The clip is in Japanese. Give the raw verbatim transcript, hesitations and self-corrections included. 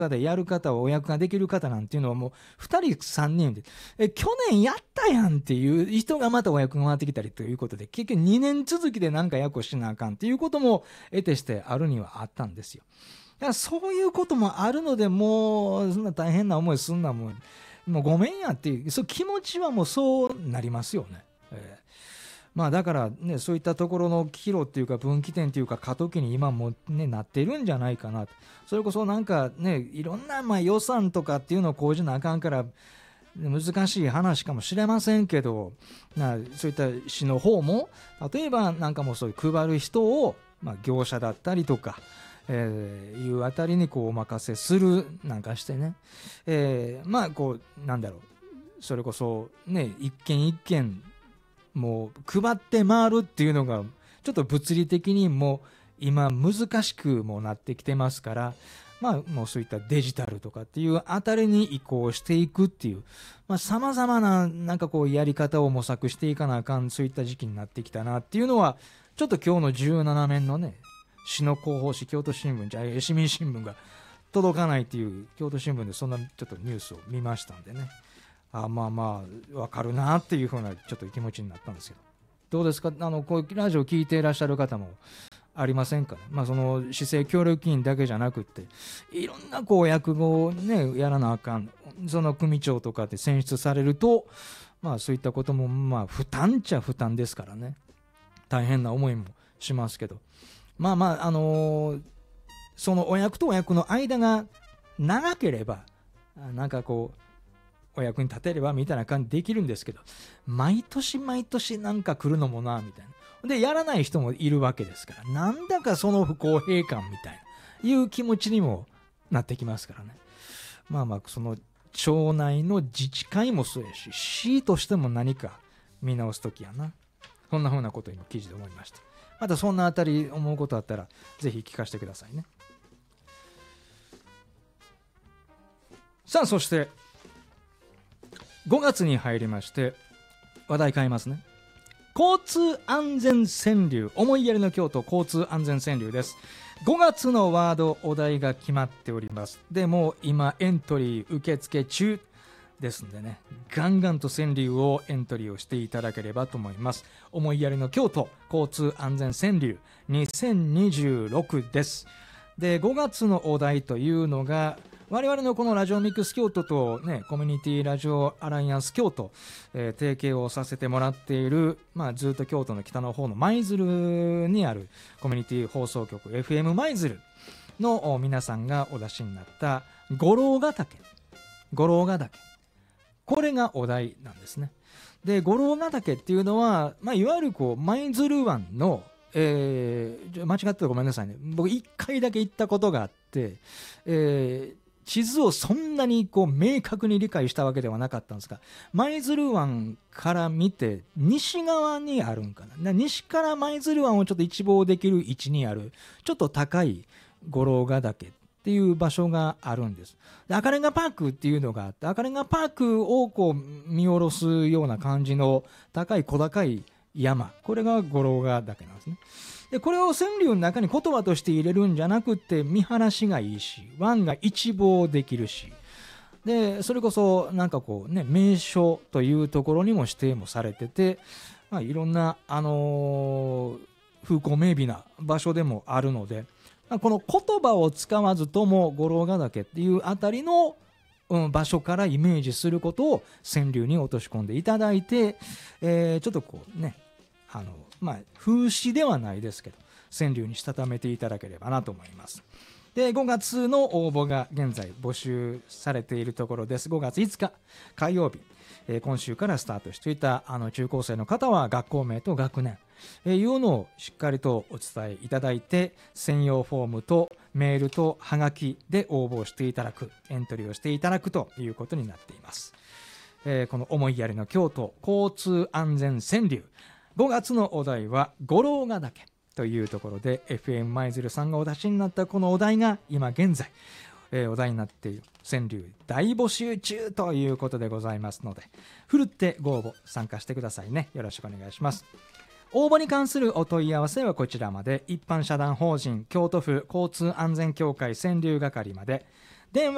でやる方はお役ができる方なんていうのはもうふたりさんにんでえ去年やったやんっていう人がまたお役が回ってきたりということで結局にねん続きで何か役をしなあかんっていうことも得てしてあるにはあったんですよ。だからそういうこともあるのでもうそんな大変な思いすんなもうもうごめんやっていうそう気持ちはもうそうなりますよね。えーまあだからねそういったところの岐路っていうか分岐点っていうか過渡期に今もねなっているんじゃないかなと。それこそなんかねいろんなまあ予算とかっていうのを講じなあかんから難しい話かもしれませんけどなそういった市の方も例えばなんかもうそういう配る人をまあ業者だったりとかえー、いうあたりにこうお任せするなんかしてね、えー、まあこうなんだろうそれこそね一軒一軒もう配って回るっていうのがちょっと物理的にも今難しくもなってきてますからまあもうそういったデジタルとかっていうあたりに移行していくっていうさまざまななんかこうやり方を模索していかなあかんそういった時期になってきたなっていうのはちょっと今日のじゅうなな面のね市の広報誌京都新聞じゃ市民新聞が届かないっていう京都新聞でそんなちょっとニュースを見ましたんでねあまあまあ分かるなっていうふうなちょっと気持ちになったんですけどどうですかあのこういうラジオ聞いていらっしゃる方もありませんかね、まあ、その市政協力金だけじゃなくっていろんなこう役語をねやらなあかんその組長とかって選出されるとまあそういったこともまあ負担っちゃ負担ですからね大変な思いもしますけどまあまああのー、そのお役とお役の間が長ければなんかこうお役に立てればみたいな感じできるんですけど毎年毎年なんか来るのもなみたいなでやらない人もいるわけですからなんだかその不公平感みたいないう気持ちにもなってきますからねまあまあその町内の自治会もそうやし市としても何か見直すときやなそんなふうなことを今記事で思いました。またそんなあたり思うことあったらぜひ聞かせてくださいね。さあそしてごがつに入りまして話題変えますね。交通安全川柳思いやりの京都交通安全川柳です。ごがつのワードお題が決まっております。でも今エントリー受付中ですんでねガンガンと川柳をエントリーをしていただければと思います。思いやりの京都交通安全川柳にせんにじゅうろくです。でごがつのお題というのが我々のこのラジオミックス京都と、ね、コミュニティラジオアライアンス京都、えー、提携をさせてもらっている、まあ、ずっと京都の北の方の舞鶴にあるコミュニティ放送局 エフエム 舞鶴の皆さんがお出しになった五郎ヶ岳五郎ヶ岳これがお題なんですね。で五郎ヶ岳っていうのは、まあ、いわゆるこう舞鶴湾のえー、間違ってたらごめんなさいね僕いっかいだけ行ったことがあって、えー地図をそんなにこう明確に理解したわけではなかったんですが舞鶴湾から見て西側にあるんかな西から舞鶴湾をちょっと一望できる位置にあるちょっと高い五郎ヶ岳っていう場所があるんです。で赤レンガパークっていうのがあって赤レンガパークをこう見下ろすような感じの高い小高い山これが五郎ヶ岳なんですね。でこれを川柳の中に言葉として入れるんじゃなくて見晴らしがいいし湾が一望できるしでそれこそなんかこうね名所というところにも指定もされてて、まあ、いろんな、あのー、風光明媚な場所でもあるので、まあ、この言葉を使わずとも五郎ヶ岳っていうあたりの、うん、場所からイメージすることを川柳に落とし込んでいただいて、えー、ちょっとこうねあのまあ、風刺ではないですけど川柳にしたためていただければなと思います。でごがつの応募が現在募集されているところです。ごがついつか火曜日、えー、今週からスタートしていたあの中高生の方は学校名と学年、えー、いうのをしっかりとお伝えいただいて専用フォームとメールとハガキで応募していただくエントリーをしていただくということになっています。えー、この思いやりの京都交通安全川柳ごがつのお題は五郎ヶ岳というところで エフエム 舞鶴さんがお出しになったこのお題が今現在、えー、お題になっている川柳大募集中ということでございますのでふるってご応募参加してくださいね。よろしくお願いします。応募に関するお問い合わせはこちらまで一般社団法人京都府交通安全協会川柳係まで